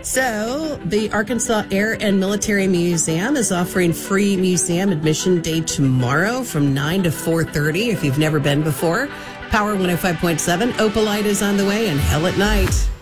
So, the Arkansas Air and Military Museum is offering free museum admission day tomorrow from 9 to 4:30 if you've never been before. Power 105.7, Opalite is on the way, and Hell at Night.